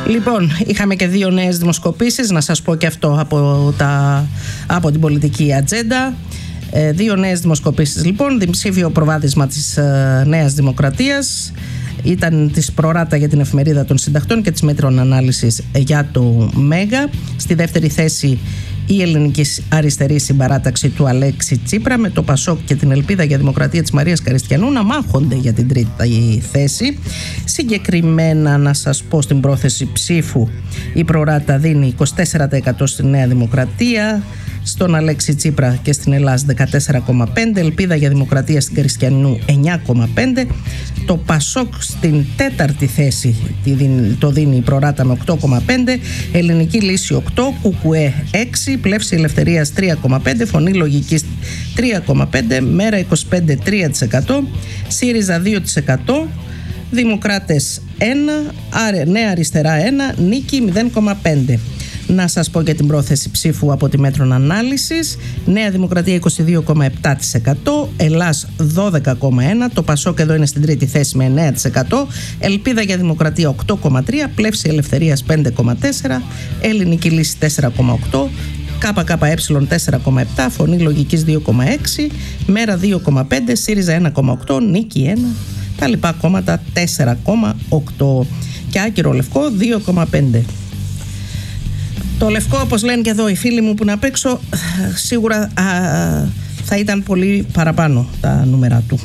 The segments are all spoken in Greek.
Λοιπόν, είχαμε και 2 νέες δημοσκοπήσεις, να σας πω και αυτό από την πολιτική ατζέντα. 2 νέες δημοσκοπήσεις λοιπόν, δημοψήφιο προβάδισμα της Νέας Δημοκρατίας. Ήταν της Προράτα για την Εφημερίδα των Συντακτών και της Μέτρων Ανάλυσης για το Μέγα. Στη δεύτερη θέση η Ελληνική Αριστερή Συμπαράταξη του Αλέξη Τσίπρα, με το Πασόκ και την Ελπίδα για Δημοκρατία της Μαρίας Καριστιανού να μάχονται για την τρίτη θέση. Συγκεκριμένα να σας πω, στην πρόθεση ψήφου η Προράτα δίνει 24% στη Νέα Δημοκρατία, στον Αλέξη Τσίπρα και στην Ελλάδα 14,5%, Ελπίδα για Δημοκρατία στην Καριστιανού 9,5%, το Πασόκ στην τέταρτη θέση το δίνει η Προράτα με 8,5%, Ελληνική Λύση 8%, Κουκουέ 6%, Πλεύση Ελευθερίας 3,5%, Φωνή Λογικής 3,5%, Μέρα 25% 3%, ΣΥΡΙΖΑ 2%, Δημοκράτες 1%, Νέα Αριστερά 1%, Νίκη 0,5%. Να σας πω για την πρόθεση ψήφου από τη Μέτρων Ανάλυσης. Νέα Δημοκρατία 22,7%, Ελλάς 12,1%, το Πασόκ εδώ είναι στην τρίτη θέση με 9%, Ελπίδα για Δημοκρατία 8,3%, Πλεύση Ελευθερίας 5,4%, Ελληνική Λύση 4,8%, ΚΚΕ 4,7%, Φωνή Λογικής 2,6%, Μέρα 2,5%, ΣΥΡΙΖΑ 1,8%, Νίκη 1%, τα λοιπά κόμματα 4,8% και Άκυρο Λευκό 2,5%. Το Λευκό, όπως λένε και εδώ οι φίλοι μου που είναι απ' έξω, σίγουρα θα ήταν πολύ παραπάνω τα νούμερα του.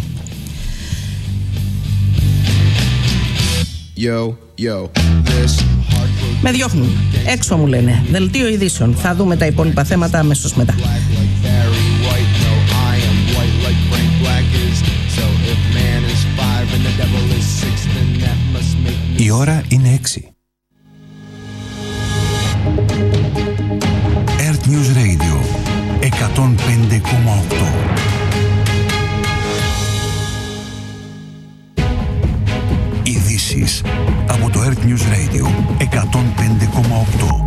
Με διώχνουν. Έξω μου λένε. Δελτίο ειδήσεων. Θα δούμε τα υπόλοιπα θέματα αμέσως μετά. Η ώρα είναι 6. Earth News Radio 105,8. Ειδήσεις από το Earth News Radio 105,8.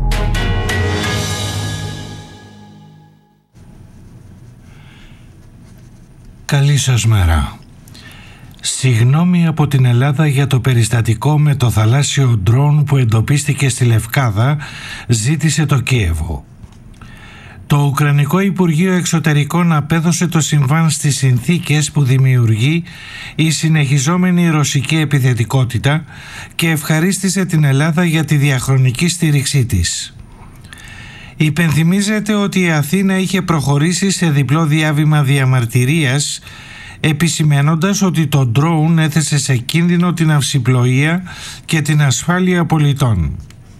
Καλή σας μέρα. Συγγνώμη από την Ελλάδα για το περιστατικό με το θαλάσσιο ντρόουν που εντοπίστηκε στη Λευκάδα, ζήτησε το Κίεβο. Το Ουκρανικό Υπουργείο Εξωτερικών απέδωσε το συμβάν στις συνθήκες που δημιουργεί η συνεχιζόμενη ρωσική επιθετικότητα και ευχαρίστησε την Ελλάδα για τη διαχρονική στήριξή της. Υπενθυμίζεται ότι η Αθήνα είχε προχωρήσει σε διπλό διάβημα διαμαρτυρίας, επισημαίνοντας ότι το ντρόουν έθεσε σε κίνδυνο την αυσιπλοεία και την ασφάλεια πολιτών.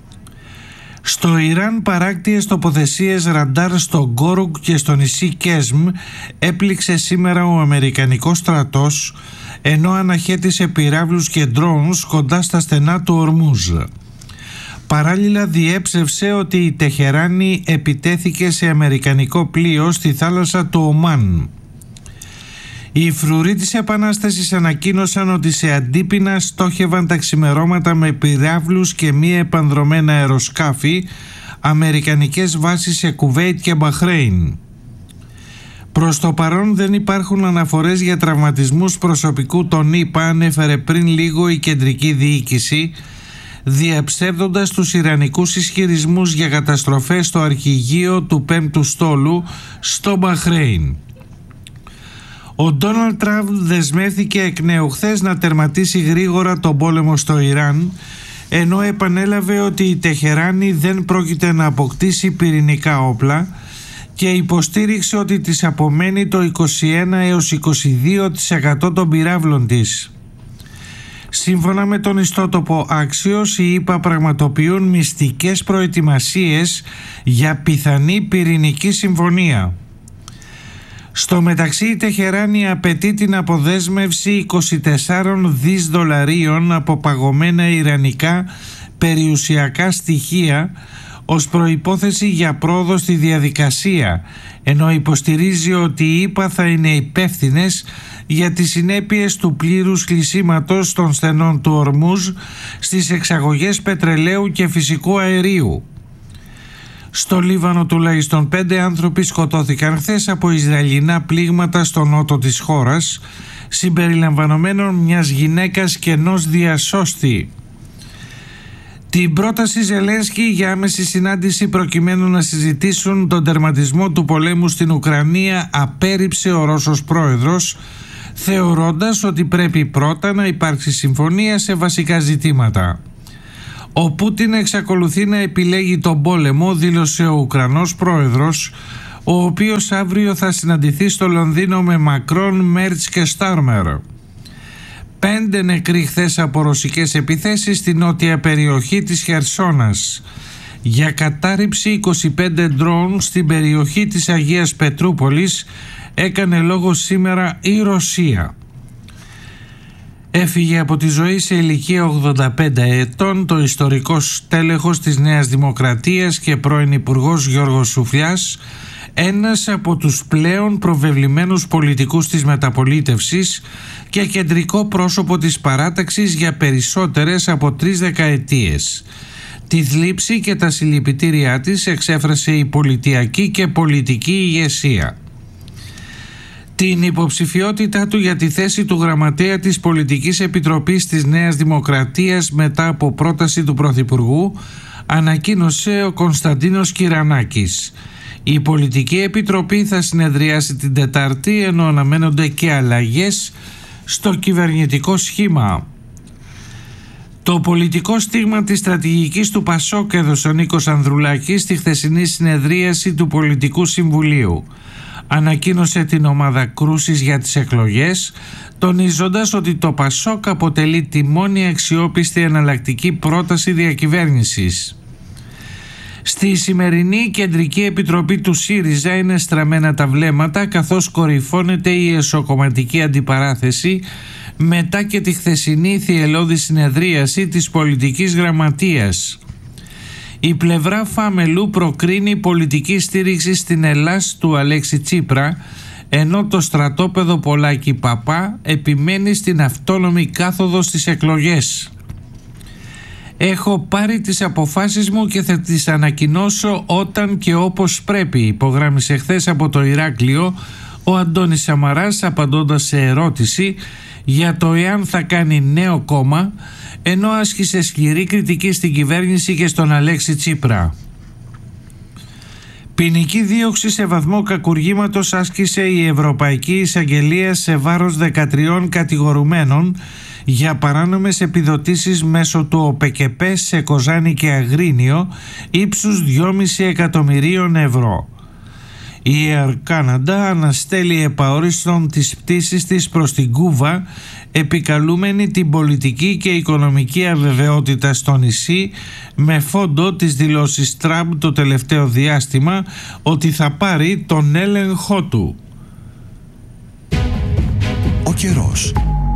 Στο Ιράν, παράκτιες τοποθεσίες ραντάρ στο Γκόρουγκ και στο νησί Κέσμ έπληξε σήμερα ο Αμερικανικός στρατός, ενώ αναχέτησε πυράβλους και ντρόουνς κοντά στα στενά του Ορμούζ. Παράλληλα διέψευσε ότι η Τεχεράνη επιτέθηκε σε αμερικανικό πλοίο στη θάλασσα του Ομάν. Οι φρουροί της Επανάστασης ανακοίνωσαν ότι σε Αντίπεινα στόχευαν τα ξημερώματα με πυράβλους και μη επανδρομένα αεροσκάφη αμερικανικές βάσεις σε Κουβέιτ και Μπαχρέιν. Προς το παρόν δεν υπάρχουν αναφορές για τραυματισμούς προσωπικού των ΗΠΑ, ανέφερε πριν λίγο η κεντρική διοίκηση, διαψεύδοντας τους ιρανικούς ισχυρισμούς για καταστροφές στο αρχηγείο του 5ου στόλου στο Μπαχρέιν. Ο Ντόναλντ Τραμπ δεσμεύθηκε εκ νέου χθες να τερματίσει γρήγορα τον πόλεμο στο Ιράν, ενώ επανέλαβε ότι η Τεχεράνη δεν πρόκειται να αποκτήσει πυρηνικά όπλα και υποστήριξε ότι της απομένει το 21 έως 22% των πυράβλων της. Σύμφωνα με τον ιστότοπο Axios, οι ΗΠΑ πραγματοποιούν μυστικές προετοιμασίες για πιθανή πυρηνική συμφωνία. Στο μεταξύ, η Τεχεράνη απαιτεί την αποδέσμευση 24 δις δολαρίων από παγωμένα ιρανικά περιουσιακά στοιχεία ως προϋπόθεση για πρόοδο στη διαδικασία, ενώ υποστηρίζει ότι οι ΗΠΑ θα είναι υπεύθυνες για τις συνέπειες του πλήρους κλεισίματος των στενών του Ορμούζ στις εξαγωγές πετρελαίου και φυσικού αερίου. Στο Λίβανο τουλάχιστον 5 άνθρωποι σκοτώθηκαν χθες από Ισραηλινά πλήγματα στο νότο της χώρας, συμπεριλαμβανομένων μιας γυναίκας και ενός διασώστη. Την πρόταση Ζελένσκι για άμεση συνάντηση προκειμένου να συζητήσουν τον τερματισμό του πολέμου στην Ουκρανία απέρριψε ο Ρώσος πρόεδρος, θεωρώντας ότι πρέπει πρώτα να υπάρξει συμφωνία σε βασικά ζητήματα. Ο Πούτιν εξακολουθεί να επιλέγει τον πόλεμο, δήλωσε ο Ουκρανός πρόεδρος, ο οποίος αύριο θα συναντηθεί στο Λονδίνο με Μακρόν, Μέρτς και Στάρμερ. 5 νεκροί χθες από ρωσικές επιθέσεις στη νότια περιοχή της Χερσόνας. Για κατάρριψη 25 ντρόουν στην περιοχή της Αγίας Πετρούπολης έκανε λόγο σήμερα η Ρωσία. Έφυγε από τη ζωή σε ηλικία 85 ετών το ιστορικός τέλεχος της Νέας Δημοκρατίας και πρώην υπουργός Γιώργος Σουφλιάς, ένας από τους πλέον προβεβλημένους πολιτικούς της μεταπολίτευσης και κεντρικό πρόσωπο της παράταξης για περισσότερες από 3 δεκαετίες. Τη θλίψη και τα συλληπιτήριά της εξέφρασε η πολιτιακή και πολιτική ηγεσία. Την υποψηφιότητά του για τη θέση του γραμματέα της Πολιτικής Επιτροπής της Νέας Δημοκρατίας μετά από πρόταση του Πρωθυπουργού ανακοίνωσε ο Κωνσταντίνος Κυρανάκης. Η Πολιτική Επιτροπή θα συνεδριάσει την Τετάρτη, ενώ αναμένονται και αλλαγές στο κυβερνητικό σχήμα. Το πολιτικό στίγμα της στρατηγικής του ΠΑΣΟΚ έδωσε ο Νίκος Ανδρουλάκης στη χθεσινή συνεδρίαση του Πολιτικού Συμβουλίου. Ανακοίνωσε την ομάδα κρούσης για τις εκλογές, τονίζοντας ότι το ΠΑΣΟΚ αποτελεί τη μόνη αξιόπιστη εναλλακτική πρόταση διακυβέρνησης. Στη σημερινή Κεντρική Επιτροπή του ΣΥΡΙΖΑ είναι στραμμένα τα βλέμματα, καθώς κορυφώνεται η εσωκομματική αντιπαράθεση μετά και τη χθεσινή θυελλώδη συνεδρίαση της πολιτικής γραμματείας. Η πλευρά Φάμελου προκρίνει πολιτική στήριξη στην Ελλάς του Αλέξη Τσίπρα, ενώ το στρατόπεδο Πολάκη Παπά επιμένει στην αυτόνομη κάθοδο στις εκλογές. «Έχω πάρει τις αποφάσεις μου και θα τις ανακοινώσω όταν και όπως πρέπει», υπογράμμισε χθες από το Ηράκλειο ο Αντώνης Σαμαράς, απαντώντας σε ερώτηση για το εάν θα κάνει νέο κόμμα, ενώ άσκησε σκληρή κριτική στην κυβέρνηση και στον Αλέξη Τσίπρα. Ποινική δίωξη σε βαθμό κακουργήματος άσκησε η Ευρωπαϊκή Εισαγγελία σε βάρος 13 κατηγορουμένων για παράνομες επιδοτήσεις μέσω του ΟΠΕΚΕΠΕ σε Κοζάνη και Αγρίνιο ύψους 2,5 εκατομμυρίων ευρώ. Η Air Canada αναστέλει επαόριστον τις πτήσεις της προς την Κούβα, επικαλούμενη την πολιτική και οικονομική αβεβαιότητα στο νησί, με φόντο τις δηλώσεις Τραμπ το τελευταίο διάστημα ότι θα πάρει τον έλεγχό του. Ο καιρός.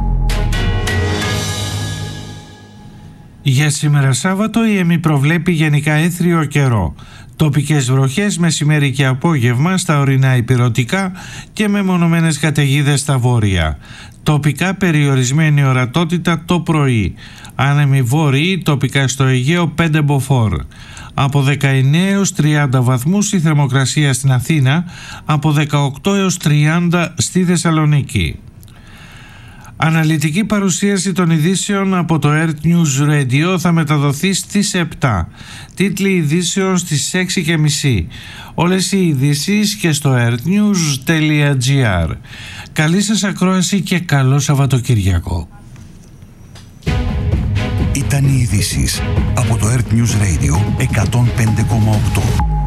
Για σήμερα Σάββατο η ΕΜΗ προβλέπει γενικά έθριο καιρό. Τοπικές βροχές μεσημέρι και απόγευμα στα ορεινά ηπειρωτικά και μεμονωμένες καταιγίδες στα βόρεια. Τοπικά περιορισμένη ορατότητα το πρωί. Άνεμοι βόρειοι, τοπικά στο Αιγαίο 5 μποφόρ. Από 19 έως 30 βαθμούς η θερμοκρασία στην Αθήνα, από 18 έως 30 στη Θεσσαλονίκη. Αναλυτική παρουσίαση των ειδήσεων από το Earth News Radio θα μεταδοθεί στις 7. Τίτλοι ειδήσεων στις 6:30. Όλες οι ειδήσεις και στο earthnews.gr. Καλή σας ακρόαση και καλό Σαββατοκύριακο. Ήταν οι ειδήσεις από το Earth News Radio 105,8.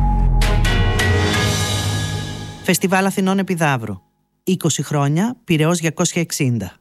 Φεστιβάλ Αθηνών Επιδαύρου. 20 χρόνια, Πειραιώς 260.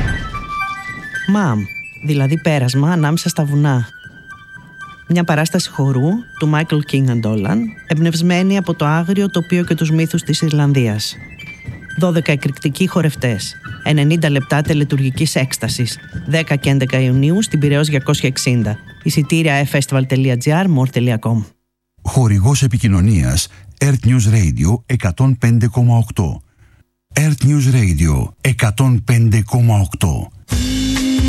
ΜΑΜ, δηλαδή πέρασμα ανάμεσα στα βουνά. Μια παράσταση χορού του Michael King and Dolan, εμπνευσμένη από το άγριο τοπίο και τους μύθους της Ιρλανδίας. 12 εκρηκτικοί χορευτές, 90 λεπτά τελετουργικής έκστασης, 10 και 11 Ιουνίου στην Πειραιώς 260. Εισιτήρια festival.gr, more.com. Χορηγός επικοινωνίας Earth News Radio 105,8. Earth News Radio 105,8.